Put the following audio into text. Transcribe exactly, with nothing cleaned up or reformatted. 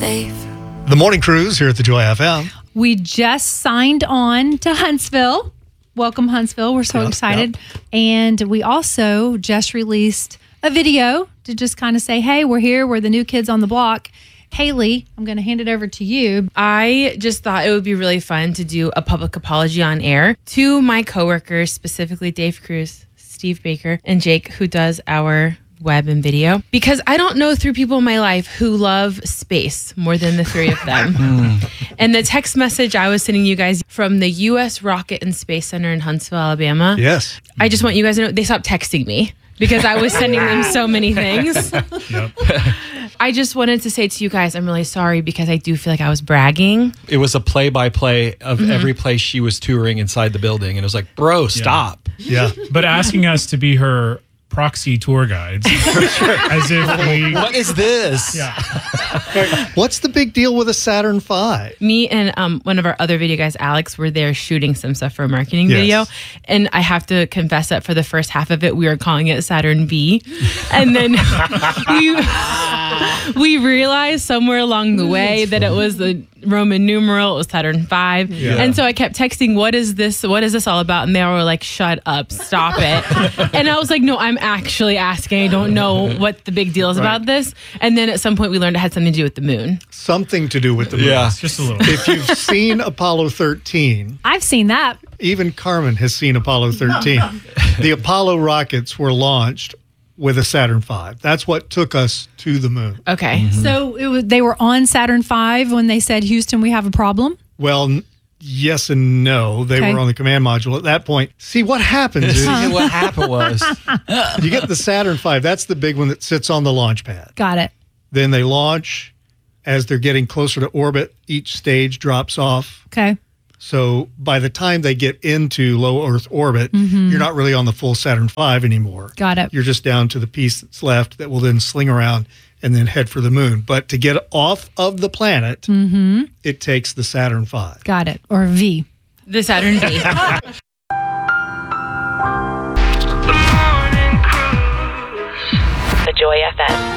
safe. The Morning Cruise here at the Joy F M. We just signed on to Huntsville. Welcome, Huntsville. We're so Yep, excited. yep. And we also just released a video to just kind of say, hey, we're here. We're the new kids on the block. Haley, I'm going to hand it over to you. I just thought it would be really fun to do a public apology on air to my coworkers, specifically Dave Cruz, Steve Baker, and Jake, who does our web and video, because I don't know three people in my life who love space more than the three of them. And the text message I was sending you guys from the U S Rocket and Space Center in Huntsville, Alabama. Yes. I just want you guys to know they stopped texting me because I was sending them so many things. Yep. I just wanted to say to you guys, I'm really sorry because I do feel like I was bragging. It was a play-by-play of mm-hmm. every place she was touring inside the building. And it was like, bro, stop. Yeah. But asking us to be her proxy tour guides. As if we... What is this? Yeah. What's the big deal with a Saturn five? Me and um, one of our other video guys, Alex, were there shooting some stuff for a marketing Yes. video. And I have to confess that for the first half of it, we were calling it Saturn V. And then we, we realized somewhere along the way that it was the Roman numeral, it was Saturn five. Yeah. And so I kept texting, what is this? What is this all about? And they were like, shut up, stop it. And I was like, no, I'm actually asking. I don't know what the big deal is Right. about this. And then at some point we learned it had something to do with the moon. Something to do with the moon. Yeah. Just a little. If you've seen Apollo thirteen, I've seen that. even Carmen has seen Apollo thirteen. The Apollo rockets were launched with a Saturn five. That's what took us to the moon. Okay. So it was, they were on Saturn five when they said, Houston, we have a problem. Well, n- yes and no. They Okay. were on the command module at that point. See, what happens is What happened was, you get the Saturn five. That's the big one that sits on the launch pad. Got it. Then they launch. As they're getting closer to orbit, each stage drops off. Okay. So by the time they get into low Earth orbit, Mm-hmm. you're not really on the full Saturn five anymore. Got it. You're just down to the piece that's left that will then sling around and then head for the moon. But to get off of the planet, Mm-hmm. it takes the Saturn five. Got it. Or V. The Saturn V. The Joy F M.